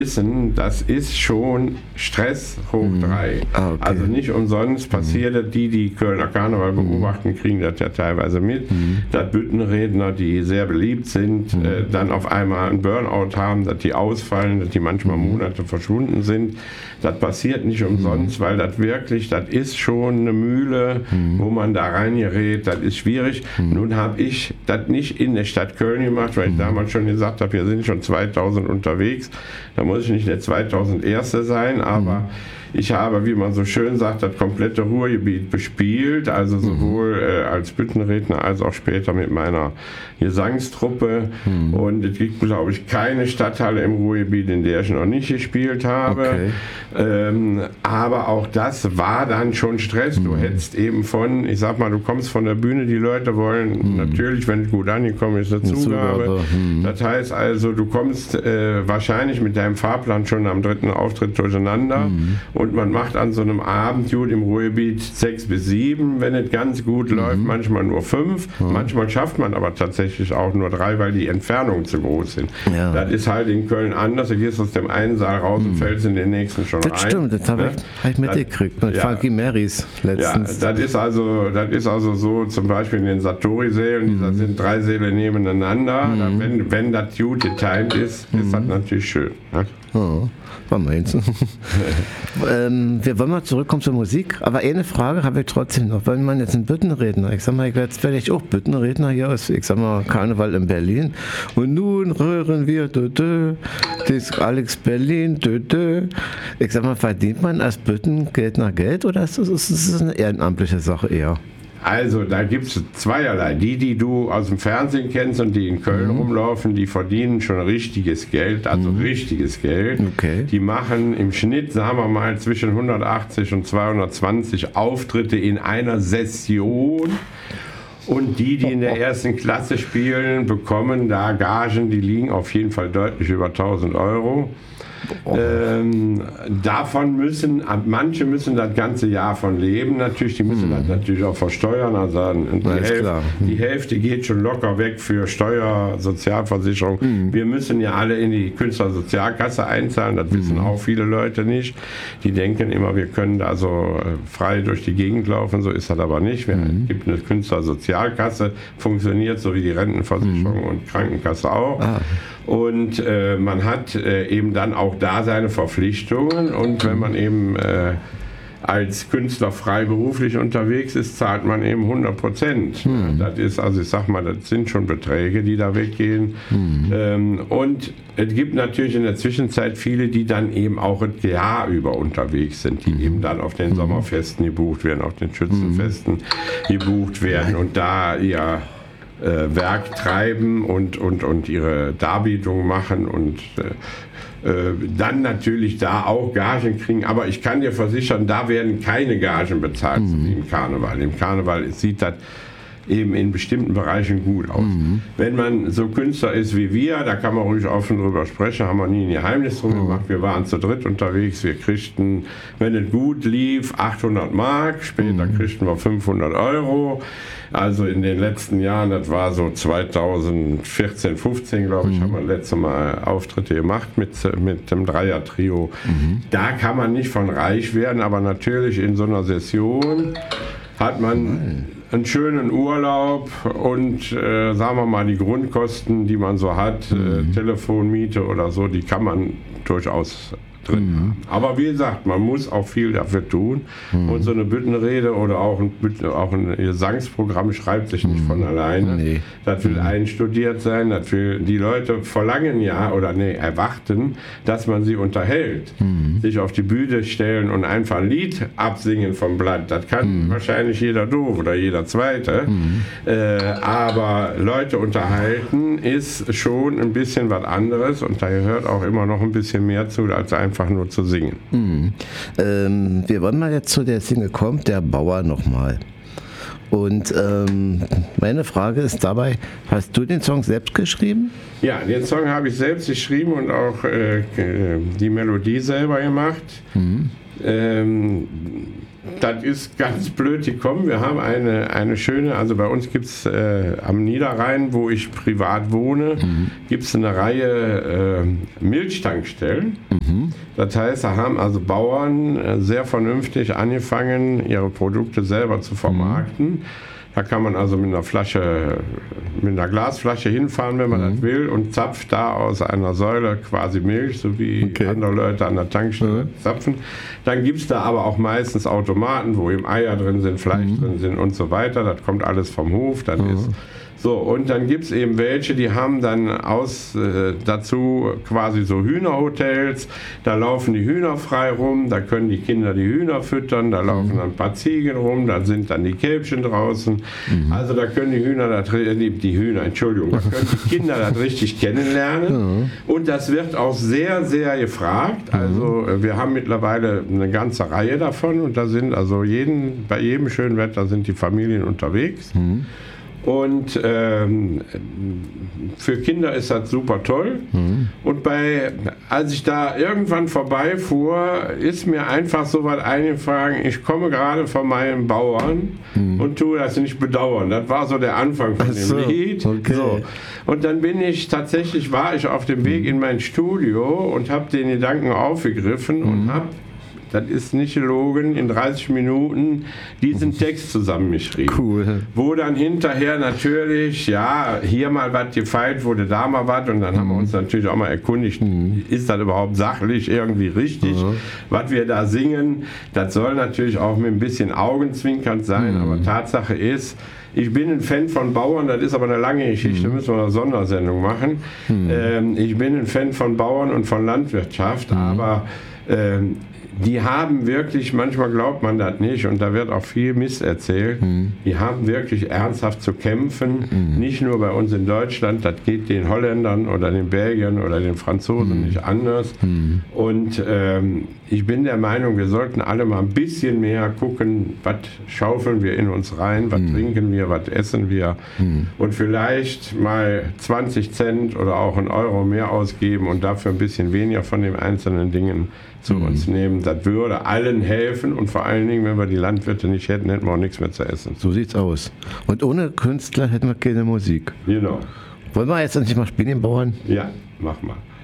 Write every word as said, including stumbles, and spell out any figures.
wissen, das ist schon Stress hoch drei. Ah, okay. Also nicht umsonst passiert es, die, die Kölner Karneval beobachten, kriegen das ja teilweise mit, Mhm. dass Büttenredner, die sehr beliebt sind, Mhm. äh, dann auf einmal einen Burnout haben, dass die ausfallen, dass die manchmal Monate verschwunden sind. Das passiert nicht umsonst, weil das wirklich, das ist schon eine Mühle, wo man da reingerät, das ist schwierig. Nun habe ich das nicht in der Stadt Köln gemacht, weil ich damals schon gesagt habe, wir sind schon zweitausend unterwegs. Da muss ich nicht der zweitausenderste sein, aber ich habe, wie man so schön sagt, das komplette Ruhrgebiet bespielt, also sowohl äh, als Büttenredner als auch später mit meiner Gesangstruppe. Mhm. Und es gibt, glaube ich, keine Stadthalle im Ruhrgebiet, in der ich noch nicht gespielt habe. Okay. Ähm, aber auch das war dann schon Stress. Mhm. Du hättest eben von, ich sag mal, du kommst von der Bühne, die Leute wollen mhm. natürlich, wenn es gut angekommen ist, eine Zugabe. Zugabe. Mhm. Das heißt also, du kommst äh, wahrscheinlich mit deinem Fahrplan schon am dritten Auftritt durcheinander. Mhm. Und man macht an so einem Abend gut im Ruhrgebiet sechs bis sieben, wenn es ganz gut mhm. läuft, manchmal nur fünf. Mhm. Manchmal schafft man aber tatsächlich auch nur drei, weil die Entfernungen zu groß sind. Ja. Das ist halt in Köln anders. Du gehst aus dem einen Saal raus mhm. und fällst in den nächsten schon das rein. Das stimmt, das habe ja? ich, hab ich mitgekriegt mit ja. Funky Marys letztens. Ja, das ist, also, das ist also so, zum Beispiel in den Satori-Sälen, mhm. da sind drei Säle nebeneinander. Mhm. Da, wenn, wenn das gut getimed ist, mhm. ist das natürlich schön. Ne? Oh. Was meinst du? ähm, wir wollen mal zurückkommen zur Musik, aber eine Frage habe ich trotzdem noch. Wenn man jetzt ein Büttenredner, ich sag mal, ich werde vielleicht auch Büttenredner hier aus, ich sag mal, Karneval in Berlin. Und nun rühren wir, dö, dö, das Alex Berlin, dö, dö. Ich sag mal, verdient man als Büttenredner Geld oder ist das, ist das eine ehrenamtliche Sache eher? Also, da gibt es zweierlei. Die, die du aus dem Fernsehen kennst und die in Köln mhm. rumlaufen, die verdienen schon richtiges Geld, also mhm. richtiges Geld. Okay. Die machen im Schnitt, sagen wir mal, zwischen hundertachtzig und zweihundertzwanzig Auftritte in einer Session. Und die, die in der ersten Klasse spielen, bekommen da Gagen, die liegen auf jeden Fall deutlich über tausend Euro. Oh. Ähm, davon müssen, manche müssen das ganze Jahr von leben, natürlich, die müssen hm. das natürlich auch versteuern, also die, Hälfte, die Hälfte geht schon locker weg für Steuer, Sozialversicherung. Hm. Wir müssen ja alle in die Künstlersozialkasse einzahlen, das hm. wissen auch viele Leute nicht. Die denken immer, wir können da so frei durch die Gegend laufen, so ist das aber nicht. Es hm. gibt eine Künstlersozialkasse, funktioniert so wie die Rentenversicherung hm. und Krankenkasse auch. Ah. Und äh, man hat äh, eben dann auch da seine Verpflichtungen und wenn man eben äh, als Künstler freiberuflich unterwegs ist, zahlt man eben hundert Prozent. Hm. Das ist, also ich sag mal, das sind schon Beträge, die da weggehen. Hm. Ähm, und es gibt natürlich in der Zwischenzeit viele, die dann eben auch das Jahr über unterwegs sind, die hm. eben dann auf den hm. Sommerfesten gebucht werden, auf den Schützenfesten hm. gebucht werden und da ja Äh, Werk treiben und, und, und ihre Darbietung machen und äh, äh, dann natürlich da auch Gagen kriegen. Aber ich kann dir versichern, da werden keine Gagen bezahlt mhm. wie im Karneval. Im Karneval sieht das eben in bestimmten Bereichen gut aus. Mhm. Wenn man so Künstler ist wie wir, da kann man ruhig offen drüber sprechen, haben wir nie ein Geheimnis drum gemacht. Wir waren zu dritt unterwegs, wir kriegten, wenn es gut lief, achthundert Mark, später mhm. kriegten wir fünfhundert Euro. Also in den letzten Jahren, das war so zweitausendvierzehn, fünfzehn, glaube ich, mhm. haben wir das letzte Mal Auftritte gemacht mit, mit dem Dreier-Trio. Mhm. Da kann man nicht von reich werden, aber natürlich in so einer Session hat man mhm. einen schönen Urlaub und äh, sagen wir mal die Grundkosten, die man so hat, mhm. äh, Telefonmiete oder so, die kann man durchaus drin. Mhm. Aber wie gesagt, man muss auch viel dafür tun. Mhm. Und so eine Büttenrede oder auch ein, Bütten, auch ein Gesangsprogramm schreibt sich nicht mhm. von alleine. Nee. Das will mhm. einstudiert sein. Das will, die Leute verlangen ja oder nee, erwarten, dass man sie unterhält. Mhm. Sich auf die Bühne stellen und einfach ein Lied absingen vom Blatt. Das kann mhm. wahrscheinlich jeder doof oder jeder Zweite. Mhm. Äh, aber Leute unterhalten ist schon ein bisschen was anderes und da gehört auch immer noch ein bisschen mehr zu, als einfach einfach nur zu singen. Mhm. Ähm, wir wollen mal jetzt zu der Single kommen, Der Bauer nochmal. Und ähm, meine Frage ist dabei, hast du den Song selbst geschrieben? Ja, den Song habe ich selbst geschrieben und auch äh, die Melodie selber gemacht. Mhm. Ähm, das ist ganz blöd gekommen. Wir haben eine, eine schöne, also bei uns gibt es äh, am Niederrhein, wo ich privat wohne, mhm. gibt es eine Reihe äh, Milchtankstellen. Mhm. Das heißt, da haben also Bauern äh, sehr vernünftig angefangen, ihre Produkte selber zu vermarkten. Mhm. Da kann man also mit einer Flasche, mit einer Glasflasche hinfahren, wenn man mhm. das will, und zapft da aus einer Säule quasi Milch, so wie okay. andere Leute an der Tankstelle mhm. zapfen. Dann gibt es da aber auch meistens Automaten, wo eben Eier drin sind, Fleisch mhm. drin sind und so weiter. Das kommt alles vom Hof. Dann mhm. ist so, und dann gibt es eben welche, die haben dann aus äh, dazu quasi so Hühnerhotels, da laufen die Hühner frei rum, da können die Kinder die Hühner füttern, da laufen dann ein paar Ziegen rum, da sind dann die Kälbchen draußen, mhm. also da können die Hühner, das, die, die Hühner, Entschuldigung, da können die Kinder das richtig kennenlernen mhm. und das wird auch sehr, sehr gefragt, also wir haben mittlerweile eine ganze Reihe davon und da sind also jeden, bei jedem schönen Wetter sind die Familien unterwegs. Mhm. Und ähm, für Kinder ist das super toll. Mhm. Und bei, als ich da irgendwann vorbeifuhr, ist mir einfach so was eingefallen, ich komme gerade von meinen Bauern mhm. und tue das nicht bedauern. Das war so der Anfang von dem so, Lied. Okay. So. Und dann bin ich, tatsächlich war ich auf dem Weg in mein Studio und habe den Gedanken aufgegriffen mhm. und habe, das ist nicht gelogen, in dreißig Minuten diesen Text zusammengeschrieben. Cool. Wo dann hinterher natürlich, ja, hier mal was gefeilt wurde, da mal was. Und dann mhm. haben wir uns natürlich auch mal erkundigt, mhm. ist das überhaupt sachlich irgendwie richtig, mhm. was wir da singen. Das soll natürlich auch mit ein bisschen augenzwinkernd sein, mhm. aber Tatsache ist, ich bin ein Fan von Bauern, das ist aber eine lange Geschichte, mhm. müssen wir eine Sondersendung machen. Mhm. Ähm, ich bin ein Fan von Bauern und von Landwirtschaft, mhm. aber ähm, die haben wirklich, manchmal glaubt man das nicht und da wird auch viel Mist erzählt, mhm. die haben wirklich ernsthaft zu kämpfen, mhm. nicht nur bei uns in Deutschland, das geht den Holländern oder den Belgiern oder den Franzosen mhm. nicht anders mhm. und ähm, ich bin der Meinung, wir sollten alle mal ein bisschen mehr gucken, was schaufeln wir in uns rein, was mhm. trinken wir, was essen wir mhm. und vielleicht mal zwanzig Cent oder auch einen Euro mehr ausgeben und dafür ein bisschen weniger von den einzelnen Dingen zu mhm. uns nehmen. Das würde allen helfen und vor allen Dingen, wenn wir die Landwirte nicht hätten, hätten wir auch nichts mehr zu essen. So sieht's aus. Und ohne Künstler hätten wir keine Musik. Genau. Wollen wir jetzt endlich mal spielen, den Bauern? Ja, mach mal.